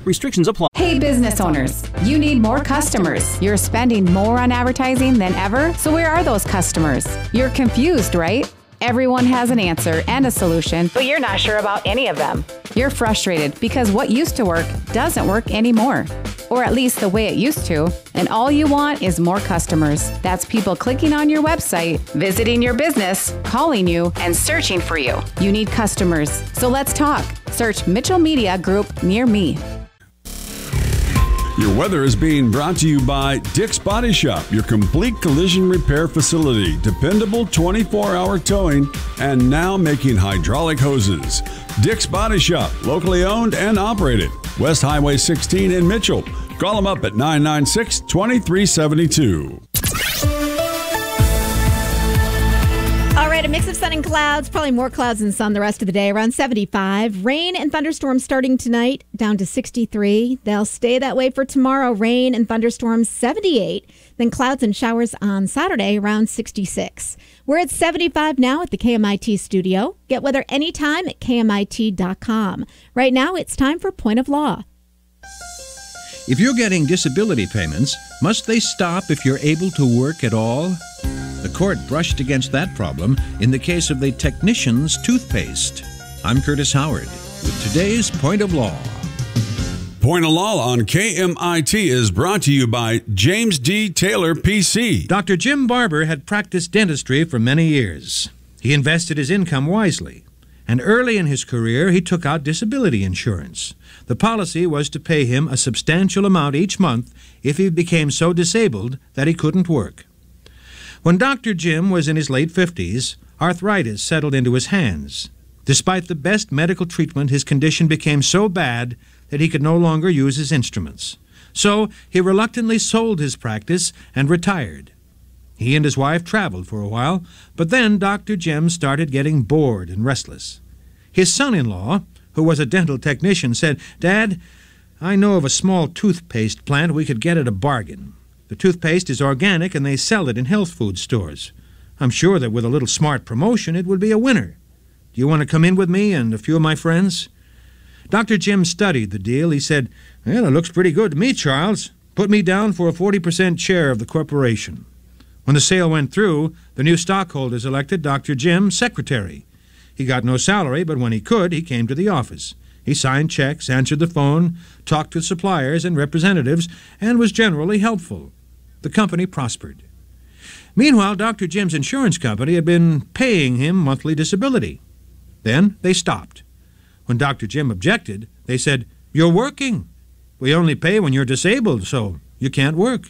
Restrictions apply. Hey business owners, you need more customers. You're spending more on advertising than ever, so where are those customers? You're confused, right? Everyone has an answer and a solution, but you're not sure about any of them. You're frustrated because what used to work doesn't work anymore, or at least the way it used to, and all you want is more customers. That's people clicking on your website, visiting your business, calling you, and searching for you. You need customers, so let's talk. Search Mitchell Media Group near me. Your weather is being brought to you by Dick's Body Shop, your complete collision repair facility. Dependable 24-hour towing, and now making hydraulic hoses. Dick's Body Shop, locally owned and operated. West Highway 16 in Mitchell. Call them up at 996-2372. All right, a mix of sun and clouds, probably more clouds than sun the rest of the day, around 75. Rain and thunderstorms starting tonight, down to 63. They'll stay that way for tomorrow. Rain and thunderstorms, 78. Then clouds and showers on Saturday, around 66. We're at 75 now at the KMIT studio. Get weather anytime at KMIT.com. Right now, it's time for Point of Law. If you're getting disability payments, must they stop if you're able to work at all? The court brushed against that problem in the case of the Technician's Toothpaste. I'm Curtis Howard with today's Point of Law. Point of Law on KMIT is brought to you by James D. Taylor, PC. Dr. Jim Barber had practiced dentistry for many years. He invested his income wisely, and early in his career he took out disability insurance. The policy was to pay him a substantial amount each month if he became so disabled that he couldn't work. When Dr. Jim was in his late 50s, arthritis settled into his hands. Despite the best medical treatment, his condition became so bad that he could no longer use his instruments. So he reluctantly sold his practice and retired. He and his wife traveled for a while, but then Dr. Jim started getting bored and restless. His son-in-law, who was a dental technician, said, "Dad, I know of a small toothpaste plant we could get at a bargain. The toothpaste is organic and they sell it in health food stores. I'm sure that with a little smart promotion it would be a winner. Do you want to come in with me and a few of my friends?" Dr. Jim studied the deal. He said, "Well, it looks pretty good to me, Charles. Put me down for a 40% share of the corporation." When the sale went through, the new stockholders elected Dr. Jim secretary. He got no salary, but when he could, he came to the office. He signed checks, answered the phone, talked with suppliers and representatives, and was generally helpful. The company prospered. Meanwhile, Dr. Jim's insurance company had been paying him monthly disability. Then they stopped. When Dr. Jim objected, they said, "You're working. We only pay when you're disabled, so you can't work."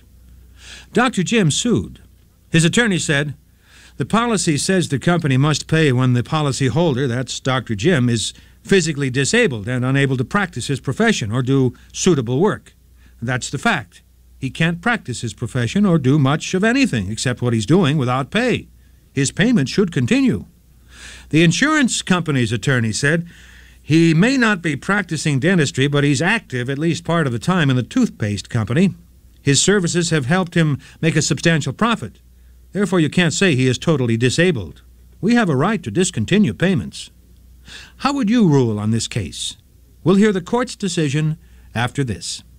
Dr. Jim sued. His attorney said, "The policy says the company must pay when the policyholder, that's Dr. Jim, is physically disabled and unable to practice his profession or do suitable work. That's the fact. He can't practice his profession or do much of anything except what he's doing without pay. His payment should continue." The insurance company's attorney said, "He may not be practicing dentistry, but he's active at least part of the time in the toothpaste company. His services have helped him make a substantial profit. Therefore, you can't say he is totally disabled. We have a right to discontinue payments." How would you rule on this case? We'll hear the court's decision after this.